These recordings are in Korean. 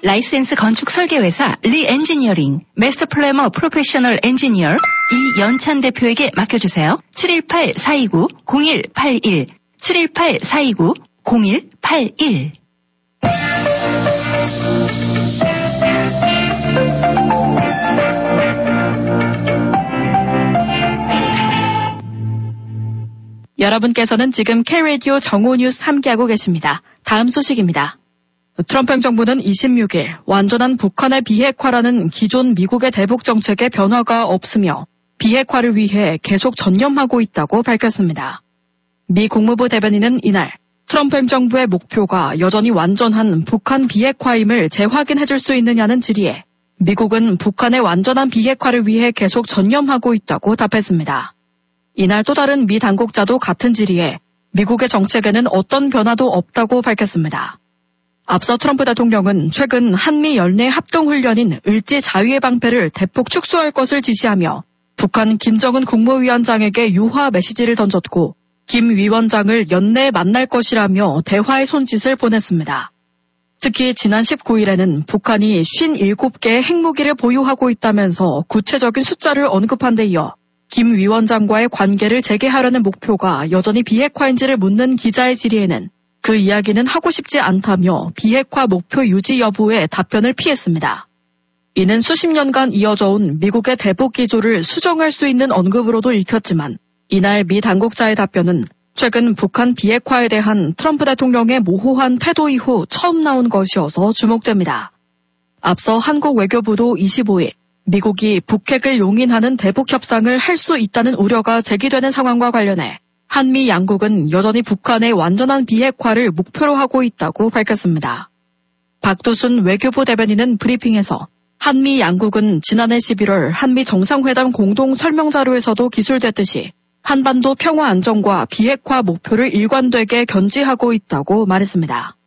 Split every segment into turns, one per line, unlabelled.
라이센스 건축 설계회사 리엔지니어링, 마스터 플래머 프로페셔널 엔지니어 이연찬 대표에게 맡겨주세요. 718-429-0181 718-429-0181
여러분께서는 지금 K-라디오 정오뉴스 함께하고 계십니다. 다음 소식입니다. 트럼프 행정부는 26일 완전한 북한의 비핵화라는 기존 미국의 대북 정책에 변화가 없으며 비핵화를 위해 계속 전념하고 있다고 밝혔습니다. 미 국무부 대변인은 이날 트럼프 행정부의 목표가 여전히 완전한 북한 비핵화임을 재확인해줄 수 있느냐는 질의에 미국은 북한의 완전한 비핵화를 위해 계속 전념하고 있다고 답했습니다. 이날 또 다른 미 당국자도 같은 질의에 미국의 정책에는 어떤 변화도 없다고 밝혔습니다. 앞서 트럼프 대통령은 최근 한미 연내 합동훈련인 을지 자유의 방패를 대폭 축소할 것을 지시하며 북한 김정은 국무위원장에게 유화 메시지를 던졌고 김 위원장을 연내에 만날 것이라며 대화의 손짓을 보냈습니다. 특히 지난 19일에는 북한이 57개의 핵무기를 보유하고 있다면서 구체적인 숫자를 언급한 데 이어 김 위원장과의 관계를 재개하려는 목표가 여전히 비핵화인지를 묻는 기자의 질의에는 그 이야기는 하고 싶지 않다며 비핵화 목표 유지 여부에 답변을 피했습니다. 이는 수십 년간 이어져온 미국의 대북 기조를 수정할 수 있는 언급으로도 읽혔지만 이날 미 당국자의 답변은 최근 북한 비핵화에 대한 트럼프 대통령의 모호한 태도 이후 처음 나온 것이어서 주목됩니다. 앞서 한국 외교부도 25일 미국이 북핵을 용인하는 대북 협상을 할 수 있다는 우려가 제기되는 상황과 관련해 한미 양국은 여전히 북한의 완전한 비핵화를 목표로 하고 있다고 밝혔습니다. 박두순 외교부 대변인은 브리핑에서 한미 양국은 지난해 11월 한미 정상회담 공동 설명자료에서도 기술됐듯이 한반도 평화 안정과 비핵화 목표를 일관되게 견지하고 있다고 말했습니다.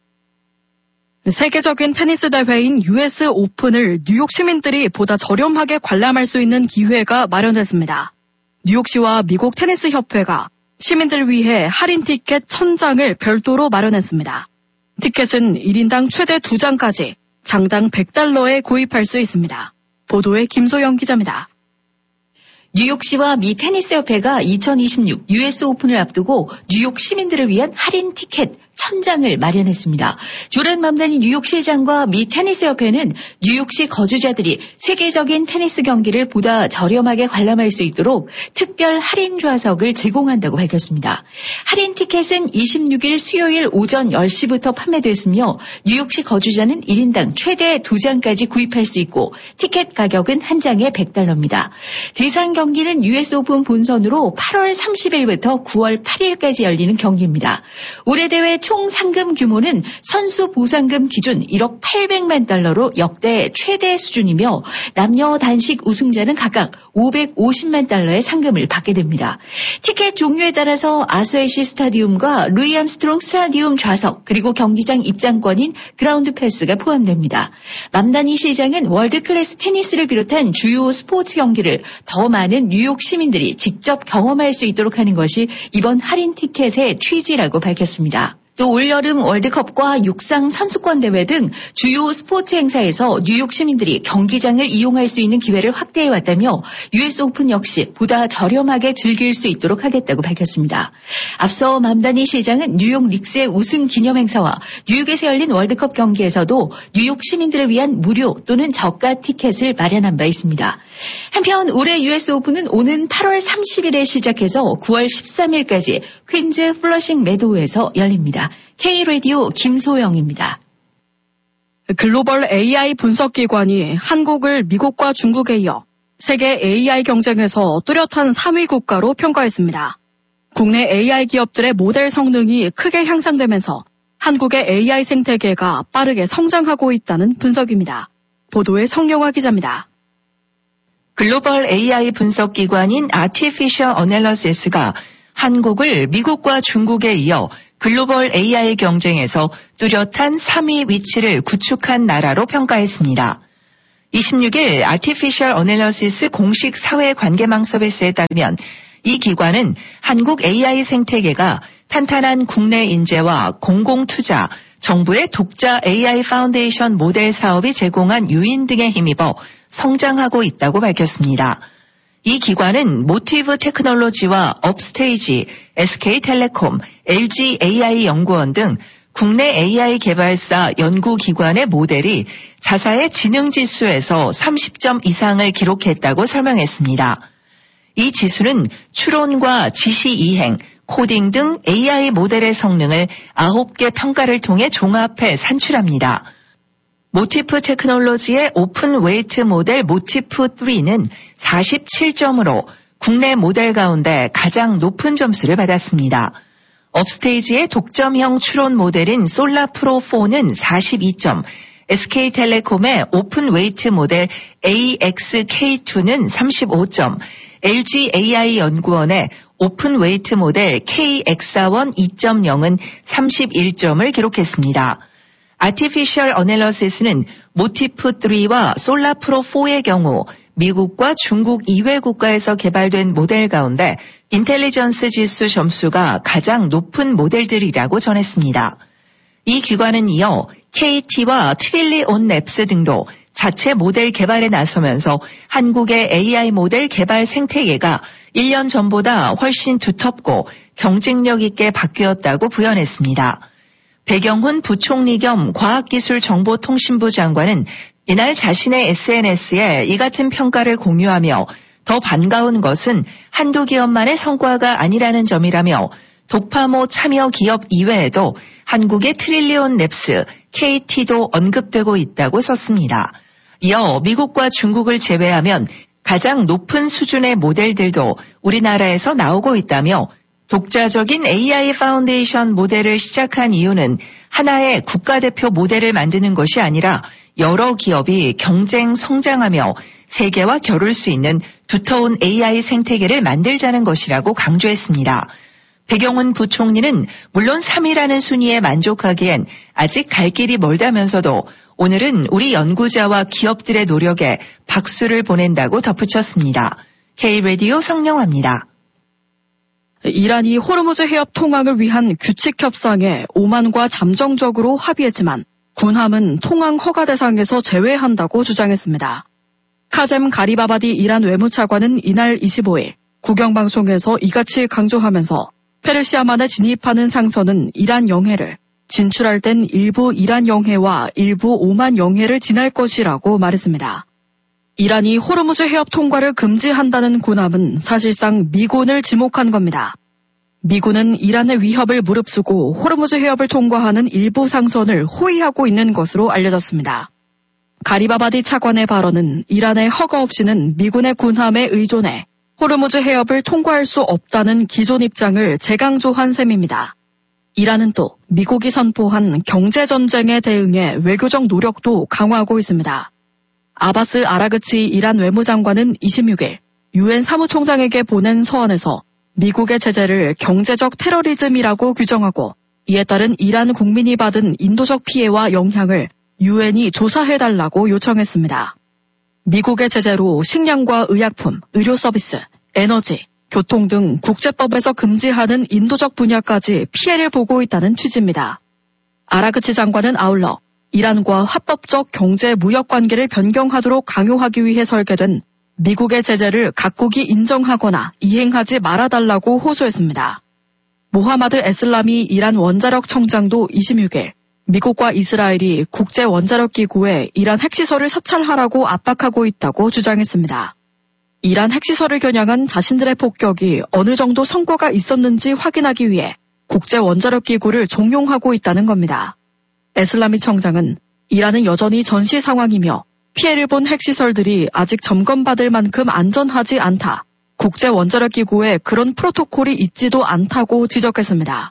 세계적인 테니스 대회인 US 오픈을 뉴욕 시민들이 보다 저렴하게 관람할 수 있는 기회가 마련됐습니다. 뉴욕시와 미국 테니스 협회가 시민들을 위해 할인 티켓 1000장을 별도로 마련했습니다. 티켓은 1인당 최대 2장까지 장당 $100에 구입할 수 있습니다. 보도에 김소영 기자입니다.
뉴욕시와 미 테니스협회가 2026 US 오픈을 앞두고 뉴욕 시민들을 위한 할인 티켓 1000장을 마련했습니다. 조란 맘다니 뉴욕시장과 미 테니스협회는 뉴욕시 거주자들이 세계적인 테니스 경기를 보다 저렴하게 관람할 수 있도록 특별 할인 좌석을 제공한다고 밝혔습니다. 할인 티켓은 26일 수요일 오전 10시부터 판매됐으며 뉴욕시 거주자는 1인당 최대 2장까지 구입할 수 있고 티켓 가격은 한 장에 $100입니다. 대상 경기는 US 오픈 본선으로 8월 30일부터 9월 8일까지 열리는 경기입니다. 올해 대회 총 상금 규모는 선수 보상금 기준 1억 800만 달러로 역대 최대 수준이며 남녀 단식 우승자는 각각 550만 달러의 상금을 받게 됩니다. 티켓 종류에 따라서 아서에시 스타디움과 루이 암스트롱 스타디움 좌석 그리고 경기장 입장권인 그라운드 패스가 포함됩니다. 맘다니 시장은 월드 클래스 테니스를 비롯한 주요 스포츠 경기를 더 많은 뉴욕 시민들이 직접 경험할 수 있도록 하는 것이 이번 할인 티켓의 취지라고 밝혔습니다. 또 올여름 월드컵과 육상 선수권 대회 등 주요 스포츠 행사에서 뉴욕 시민들이 경기장을 이용할 수 있는 기회를 확대해왔다며 US 오픈 역시 보다 저렴하게 즐길 수 있도록 하겠다고 밝혔습니다. 앞서 맘다니 시장은 뉴욕 닉스의 우승 기념 행사와 뉴욕에서 열린 월드컵 경기에서도 뉴욕 시민들을 위한 무료 또는 저가 티켓을 마련한 바 있습니다. 한편 올해 US 오픈은 오는 8월 30일에 시작해서 9월 13일까지 퀸즈 플러싱 메도우에서 열립니다. K-라디오 김소영입니다.
글로벌 AI 분석기관이 한국을 미국과 중국에 이어 세계 AI 경쟁에서 뚜렷한 3위 국가로 평가했습니다. 국내 AI 기업들의 모델 성능이 크게 향상되면서 한국의 AI 생태계가 빠르게 성장하고 있다는 분석입니다. 보도에 성영화 기자입니다.
글로벌 AI 분석기관인 Artificial Analysis가 한국을 미국과 중국에 이어 글로벌 AI 경쟁에서 뚜렷한 3위 위치를 구축한 나라로 평가했습니다. 26일 Artificial Analysis 공식 사회관계망 서비스에 따르면 이 기관은 한국 AI 생태계가 탄탄한 국내 인재와 공공투자, 정부의 독자 AI 파운데이션 모델 사업이 제공한 유인 등에 힘입어 성장하고 있다고 밝혔습니다. 이 기관은 모티브 테크놀로지와 업스테이지, SK텔레콤, LG AI 연구원 등 국내 AI 개발사 연구기관의 모델이 자사의 지능지수에서 30점 이상을 기록했다고 설명했습니다. 이 지수는 추론과 지시 이행, 코딩 등 AI 모델의 성능을 9개 평가를 통해 종합해 산출합니다. 모티프 테크놀로지의 오픈 웨이트 모델 모티프 3는 47점으로 국내 모델 가운데 가장 높은 점수를 받았습니다. 업스테이지의 독점형 추론 모델인 솔라프로 4는 42점, SK텔레콤의 오픈 웨이트 모델 AXK2는 35점, LG AI 연구원의 오픈 웨이트 모델 KX1 2.0은 31점을 기록했습니다. 아티피셜 어널리시스는 모티프 3와 솔라프로 4의 경우 미국과 중국 이외 국가에서 개발된 모델 가운데 인텔리전스 지수 점수가 가장 높은 모델들이라고 전했습니다. 이 기관은 이어 KT와 트릴리온 랩스 등도 자체 모델 개발에 나서면서 한국의 AI 모델 개발 생태계가 1년 전보다 훨씬 두텁고 경쟁력 있게 바뀌었다고 부연했습니다. 배경훈 부총리 겸 과학기술정보통신부 장관은 이날 자신의 SNS에 이 같은 평가를 공유하며 더 반가운 것은 한두 기업만의 성과가 아니라는 점이라며 독파모 참여 기업 이외에도 한국의 트릴리온 랩스, KT도 언급되고 있다고 썼습니다. 이어 미국과 중국을 제외하면 가장 높은 수준의 모델들도 우리나라에서 나오고 있다며 독자적인 AI 파운데이션 모델을 시작한 이유는 하나의 국가대표 모델을 만드는 것이 아니라 여러 기업이 경쟁 성장하며 세계와 겨룰 수 있는 두터운 AI 생태계를 만들자는 것이라고 강조했습니다. 배경훈 부총리는 물론 3위라는 순위에 만족하기엔 아직 갈 길이 멀다면서도 오늘은 우리 연구자와 기업들의 노력에 박수를 보낸다고 덧붙였습니다. K-라디오 성령화입니다.
이란이 호르무즈 해협 통항을 위한 규칙 협상에 오만과 잠정적으로 합의했지만 군함은 통항 허가 대상에서 제외한다고 주장했습니다. 카젬 가리바바디 이란 외무차관은 이날 25일 국영방송에서 이같이 강조하면서 페르시아만에 진입하는 상선은 이란 영해를, 진출할 땐 일부 이란 영해와 일부 오만 영해를 지날 것이라고 말했습니다. 이란이 호르무즈 해협 통과를 금지한다는 군함은 사실상 미군을 지목한 겁니다. 미군은 이란의 위협을 무릅쓰고 호르무즈 해협을 통과하는 일부 상선을 호위하고 있는 것으로 알려졌습니다. 가리바바디 차관의 발언은 이란의 허가 없이는 미군의 군함에 의존해 호르무즈 해협을 통과할 수 없다는 기존 입장을 재강조한 셈입니다. 이란은 또 미국이 선포한 경제전쟁에 대응해 외교적 노력도 강화하고 있습니다. 아바스 아라그치 이란 외무장관은 26일 UN 사무총장에게 보낸 서한에서 미국의 제재를 경제적 테러리즘이라고 규정하고 이에 따른 이란 국민이 받은 인도적 피해와 영향을 UN이 조사해달라고 요청했습니다. 미국의 제재로 식량과 의약품, 의료 서비스, 에너지, 교통 등 국제법에서 금지하는 인도적 분야까지 피해를 보고 있다는 취지입니다. 아라그치 장관은 아울러 이란과 합법적 경제 무역 관계를 변경하도록 강요하기 위해 설계된 미국의 제재를 각국이 인정하거나 이행하지 말아달라고 호소했습니다. 모하마드 에슬라미 이란 원자력 청장도 26일 미국과 이스라엘이 국제 원자력 기구에 이란 핵시설을 사찰하라고 압박하고 있다고 주장했습니다. 이란 핵시설을 겨냥한 자신들의 폭격이 어느 정도 성과가 있었는지 확인하기 위해 국제 원자력 기구를 종용하고 있다는 겁니다. 에슬라미 청장은 이란은 여전히 전시 상황이며 피해를 본 핵시설들이 아직 점검받을 만큼 안전하지 않다. 국제 원자력 기구에 그런 프로토콜이 있지도 않다고 지적했습니다.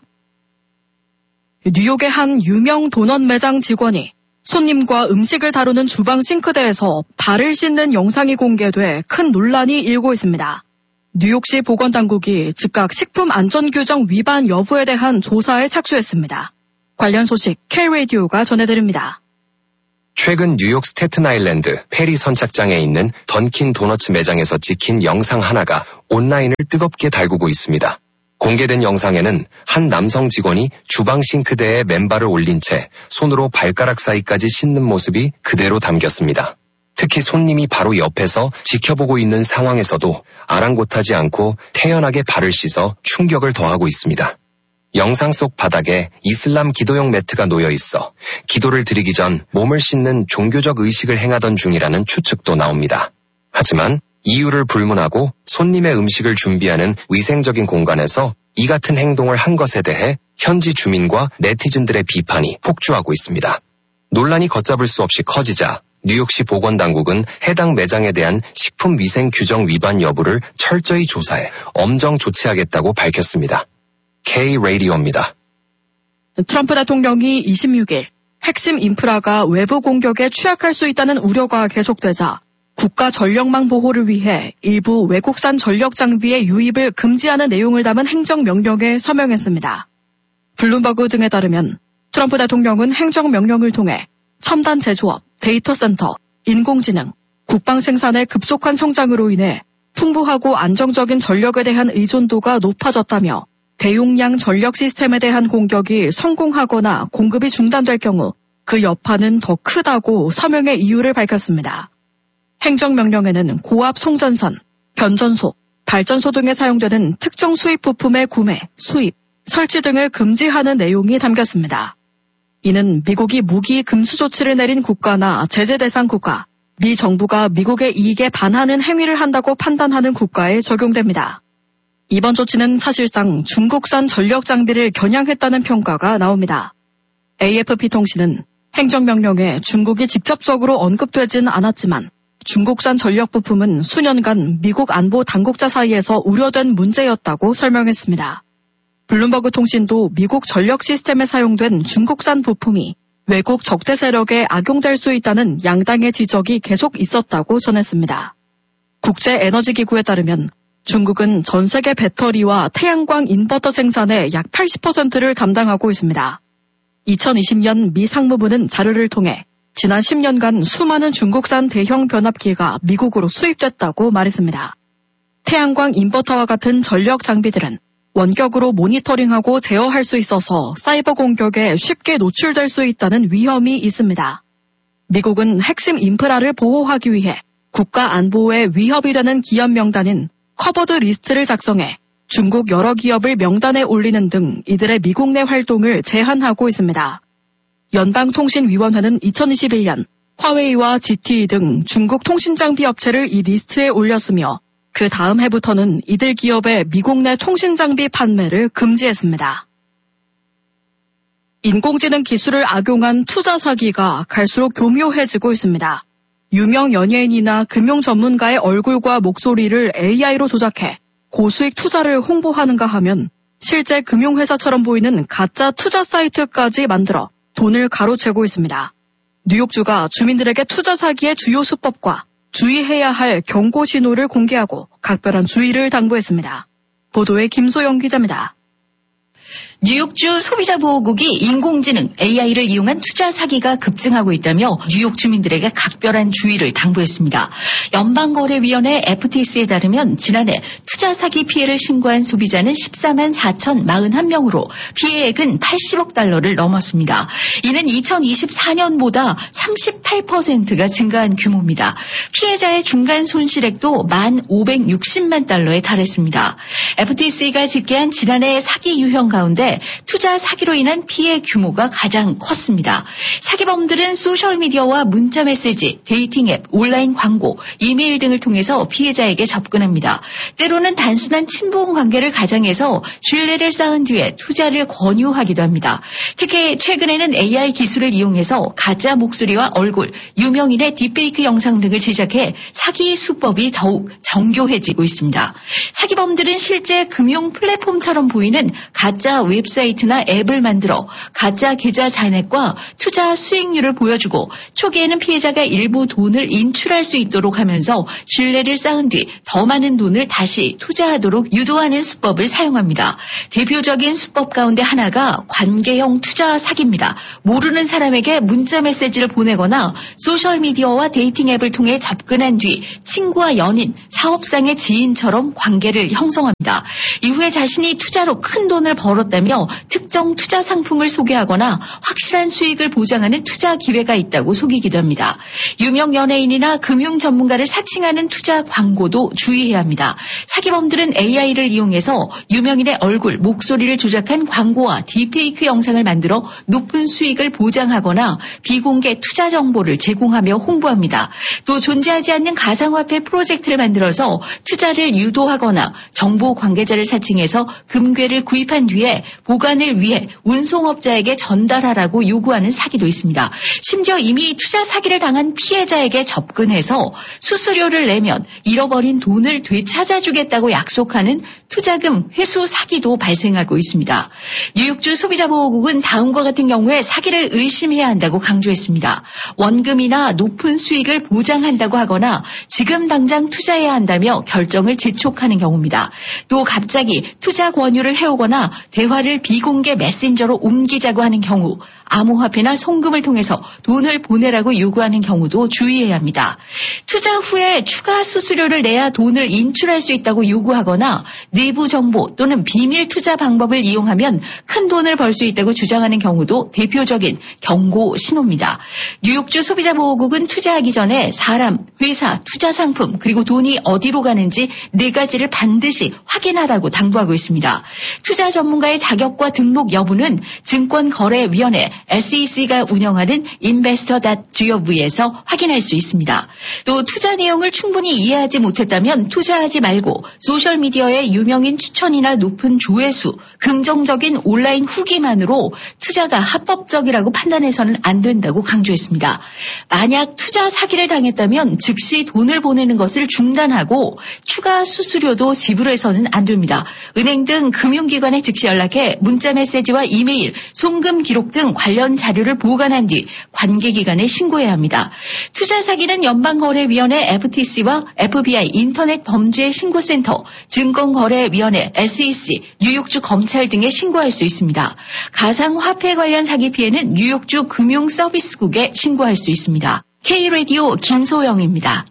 뉴욕의 한 유명 도넛 매장 직원이 손님과 음식을 다루는 주방 싱크대에서 발을 씻는 영상이 공개돼 큰 논란이 일고 있습니다. 뉴욕시 보건당국이 즉각 식품안전규정 위반 여부에 대한 조사에 착수했습니다. 관련 소식 K-라디오가 전해드립니다.
최근 뉴욕 스태튼 아일랜드 페리 선착장에 있는 던킨 도너츠 매장에서 찍힌 영상 하나가 온라인을 뜨겁게 달구고 있습니다. 공개된 영상에는 한 남성 직원이 주방 싱크대에 맨발을 올린 채 손으로 발가락 사이까지 씻는 모습이 그대로 담겼습니다. 특히 손님이 바로 옆에서 지켜보고 있는 상황에서도 아랑곳하지 않고 태연하게 발을 씻어 충격을 더하고 있습니다. 영상 속 바닥에 이슬람 기도용 매트가 놓여 있어 기도를 드리기 전 몸을 씻는 종교적 의식을 행하던 중이라는 추측도 나옵니다. 하지만 이유를 불문하고 손님의 음식을 준비하는 위생적인 공간에서 이 같은 행동을 한 것에 대해 현지 주민과 네티즌들의 비판이 폭주하고 있습니다. 논란이 걷잡을 수 없이 커지자 뉴욕시 보건당국은 해당 매장에 대한 식품위생 규정 위반 여부를 철저히 조사해 엄정 조치하겠다고 밝혔습니다. K-라디오입니다.
트럼프 대통령이 26일 핵심 인프라가 외부 공격에 취약할 수 있다는 우려가 계속되자 국가 전력망 보호를 위해 일부 외국산 전력 장비의 유입을 금지하는 내용을 담은 행정명령에 서명했습니다. 블룸버그 등에 따르면 트럼프 대통령은 행정명령을 통해 첨단 제조업, 데이터 센터, 인공지능, 국방 생산의 급속한 성장으로 인해 풍부하고 안정적인 전력에 대한 의존도가 높아졌다며 대용량 전력 시스템에 대한 공격이 성공하거나 공급이 중단될 경우 그 여파는 더 크다고 서명의 이유를 밝혔습니다. 행정명령에는 고압 송전선, 변전소, 발전소 등에 사용되는 특정 수입 부품의 구매, 수입, 설치 등을 금지하는 내용이 담겼습니다. 이는 미국이 무기 금수 조치를 내린 국가나 제재 대상 국가, 미 정부가 미국의 이익에 반하는 행위를 한다고 판단하는 국가에 적용됩니다. 이번 조치는 사실상 중국산 전력 장비를 겨냥했다는 평가가 나옵니다. AFP 통신은 행정명령에 중국이 직접적으로 언급되진 않았지만 중국산 전력 부품은 수년간 미국 안보 당국자 사이에서 우려된 문제였다고 설명했습니다. 블룸버그 통신도 미국 전력 시스템에 사용된 중국산 부품이 외국 적대 세력에 악용될 수 있다는 양당의 지적이 계속 있었다고 전했습니다. 국제에너지기구에 따르면 중국은 전 세계 배터리와 태양광 인버터 생산의 약 80%를 담당하고 있습니다. 2020년 미 상무부는 자료를 통해 지난 10년간 수많은 중국산 대형 변압기가 미국으로 수입됐다고 말했습니다. 태양광 인버터와 같은 전력 장비들은 원격으로 모니터링하고 제어할 수 있어서 사이버 공격에 쉽게 노출될 수 있다는 위험이 있습니다. 미국은 핵심 인프라를 보호하기 위해 국가 안보에 위협이 되는 기업 명단인 커버드 리스트를 작성해 중국 여러 기업을 명단에 올리는 등 이들의 미국 내 활동을 제한하고 있습니다. 연방통신위원회는 2021년 화웨이와 GTE 등 중국 통신장비 업체를 이 리스트에 올렸으며 그 다음 해부터는 이들 기업의 미국 내 통신장비 판매를 금지했습니다. 인공지능 기술을 악용한 투자 사기가 갈수록 교묘해지고 있습니다. 유명 연예인이나 금융 전문가의 얼굴과 목소리를 AI로 조작해 고수익 투자를 홍보하는가 하면 실제 금융회사처럼 보이는 가짜 투자 사이트까지 만들어 돈을 가로채고 있습니다. 뉴욕주가 주민들에게 투자 사기의 주요 수법과 주의해야 할 경고 신호를 공개하고 각별한 주의를 당부했습니다. 보도에 김소영 기자입니다.
뉴욕주 소비자보호국이 인공지능 AI를 이용한 투자 사기가 급증하고 있다며 뉴욕 주민들에게 각별한 주의를 당부했습니다. 연방거래위원회 FTC에 따르면 지난해 투자 사기 피해를 신고한 소비자는 14만 4,041명으로 피해액은 80억 달러를 넘었습니다. 이는 2024년보다 38%가 증가한 규모입니다. 피해자의 중간 손실액도 1,560만 달러에 달했습니다. FTC가 집계한 지난해 사기 유형 가운데 투자 사기로 인한 피해 규모가 가장 컸습니다. 사기범들은 소셜미디어와 문자메시지, 데이팅앱, 온라인 광고, 이메일 등을 통해서 피해자에게 접근합니다. 때로는 단순한 친분 관계를 가장해서 신뢰를 쌓은 뒤에 투자를 권유하기도 합니다. 특히 최근에는 AI 기술을 이용해서 가짜 목소리와 얼굴, 유명인의 딥페이크 영상 등을 제작해 사기 수법이 더욱 정교해지고 있습니다. 사기범들은 실제 금융 플랫폼처럼 보이는 가짜 웹사이트나 앱을 만들어 가짜 계좌 잔액과 투자 수익률을 보여주고 초기에는 피해자가 일부 돈을 인출할 수 있도록 하면서 신뢰를 쌓은 뒤 더 많은 돈을 다시 투자하도록 유도하는 수법을 사용합니다. 대표적인 수법 가운데 하나가 관계형 투자 사기입니다. 모르는 사람에게 문자 메시지를 보내거나 소셜미디어와 데이팅 앱을 통해 접근한 뒤 친구와 연인, 사업상의 지인처럼 관계를 형성합니다. 이후에 자신이 투자로 큰 돈을 벌었다며 특정 투자 상품을 소개하거나 확실한 수익을 보장하는 투자 기회가 있다고 속이기도 합니다. 유명 연예인이나 금융 전문가를 사칭하는 투자 광고도 주의해야 합니다. 사기범들은 AI를 이용해서 유명인의 얼굴, 목소리를 조작한 광고와 딥페이크 영상을 만들어 높은 수익을 보장하거나 비공개 투자 정보를 제공하며 홍보합니다. 또 존재하지 않는 가상화폐 프로젝트를 만들어서 투자를 유도하거나 정보 관계자를 사칭해서 금괴를 구입한 뒤에 보관을 위해 운송업자에게 전달하라고 요구하는 사기도 있습니다. 심지어 이미 투자 사기를 당한 피해자에게 접근해서 수수료를 내면 잃어버린 돈을 되찾아주겠다고 약속하는 투자금 회수 사기도 발생하고 있습니다. 뉴욕주 소비자보호국은 다음과 같은 경우에 사기를 의심해야 한다고 강조했습니다. 원금이나 높은 수익을 보장한다고 하거나 지금 당장 투자해야 한다며 결정을 재촉하는 경우입니다. 또 갑자기 투자 권유를 해오거나 대화를 비공개 메신저로 옮기자고 하는 경우, 암호화폐나 송금을 통해서 돈을 보내라고 요구하는 경우도 주의해야 합니다. 투자 후에 추가 수수료를 내야 돈을 인출할 수 있다고 요구하거나 내부 정보 또는 비밀 투자 방법을 이용하면 큰 돈을 벌 수 있다고 주장하는 경우도 대표적인 경고 신호입니다. 뉴욕주 소비자보호국은 투자하기 전에 사람, 회사, 투자 상품 그리고 돈이 어디로 가는지 4가지를 반드시 확인하라고 당부하고 있습니다. 투자 전문가의 자격과 등록 여부는 증권거래위원회 SEC가 운영하는 investor.gov에서 확인할 수 있습니다. 또 투자 내용을 충분히 이해하지 못했다면 투자하지 말고 소셜미디어의 유명인 추천이나 높은 조회수, 긍정적인 온라인 후기만으로 투자가 합법적이라고 판단해서는 안 된다고 강조했습니다. 만약 투자 사기를 당했다면 즉시 돈을 보내는 것을 중단하고 추가 수수료도 지불해서는 안 됩니다. 은행 등 금융기관에 즉시 연락해 문자 메시지와 이메일, 송금 기록 등 관련 자료를 보관한 뒤 관계기관에 신고해야 합니다. 투자 사기는 연방거래위원회 FTC와 FBI 인터넷 범죄 신고센터, 증권거래위원회 SEC, 뉴욕주 검찰 등에 신고할 수 있습니다. 가상화폐 관련 사기 피해는 뉴욕주 금융서비스국에 신고할 수 있습니다. K-라디오 김소영입니다.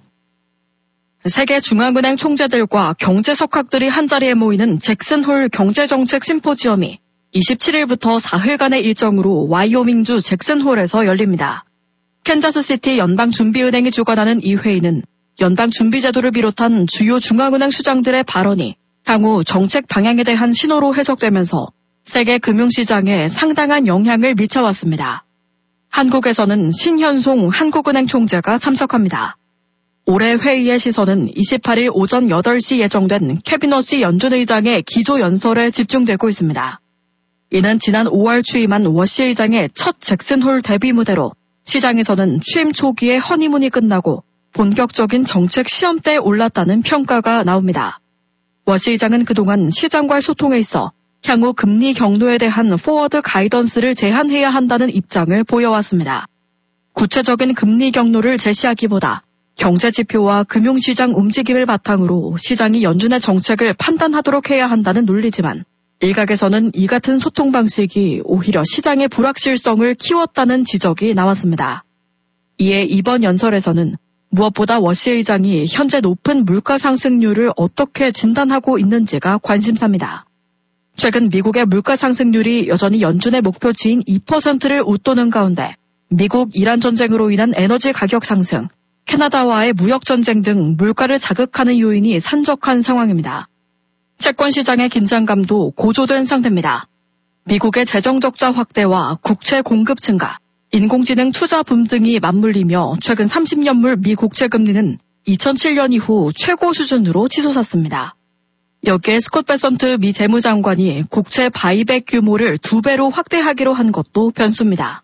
세계 중앙은행 총재들과 경제석학들이 한자리에 모이는 잭슨홀 경제정책 심포지엄이 27일부터 4일간의 일정으로 와이오밍주 잭슨홀에서 열립니다. 캔자스시티 연방준비은행이 주관하는 이 회의는 연방준비제도를 비롯한 주요 중앙은행 수장들의 발언이 향후 정책 방향에 대한 신호로 해석되면서 세계 금융시장에 상당한 영향을 미쳐왔습니다. 한국에서는 신현송 한국은행 총재가 참석합니다. 올해 회의의 시선은 28일 오전 8시 예정된 캐비너시 연준 의장의 기조연설에 집중되고 있습니다. 이는 지난 5월 취임한 워시 의장의 첫 잭슨홀 데뷔 무대로 시장에서는 취임 초기에 허니문이 끝나고 본격적인 정책 시험대에 올랐다는 평가가 나옵니다. 워시 의장은 그동안 시장과의 소통에 있어 향후 금리 경로에 대한 포워드 가이던스를 제한해야 한다는 입장을 보여왔습니다. 구체적인 금리 경로를 제시하기보다 경제지표와 금융시장 움직임을 바탕으로 시장이 연준의 정책을 판단하도록 해야 한다는 논리지만 일각에서는 이 같은 소통 방식이 오히려 시장의 불확실성을 키웠다는 지적이 나왔습니다. 이에 이번 연설에서는 무엇보다 워시 의장이 현재 높은 물가 상승률을 어떻게 진단하고 있는지가 관심사입니다. 최근 미국의 물가 상승률이 여전히 연준의 목표치인 2%를 웃도는 가운데 미국-이란 전쟁으로 인한 에너지 가격 상승, 캐나다와의 무역 전쟁 등 물가를 자극하는 요인이 산적한 상황입니다. 채권 시장의 긴장감도 고조된 상태입니다. 미국의 재정 적자 확대와 국채 공급 증가, 인공지능 투자 붐 등이 맞물리며 최근 30년물 미 국채 금리는 2007년 이후 최고 수준으로 치솟았습니다. 여기에 스콧 베선트 미 재무장관이 국채 바이백 규모를 2배로 확대하기로 한 것도 변수입니다.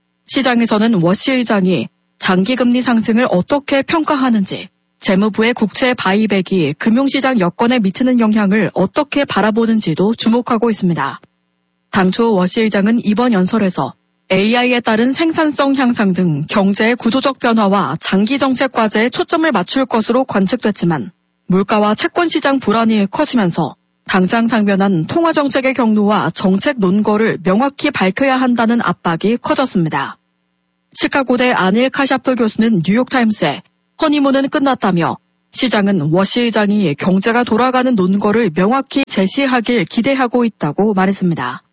시장에서는 워시 의장이 장기금리 상승을 어떻게 평가하는지, 재무부의 국채 바이백이 금융시장 여건에 미치는 영향을 어떻게 바라보는지도 주목하고 있습니다. 당초 워시 의장은 이번 연설에서 AI에 따른 생산성 향상 등 경제의 구조적 변화와 장기 정책 과제에 초점을 맞출 것으로 관측됐지만 물가와 채권 시장 불안이 커지면서 당장 당면한 통화 정책의 경로와 정책 논거를 명확히 밝혀야 한다는 압박이 커졌습니다. 시카고대 아닐 카샤프 교수는 뉴욕타임스에 허니문은 끝났다며 시장은 워시 의장이 경제가 돌아가는 논거를 명확히 제시하길 기대하고 있다고 말했습니다.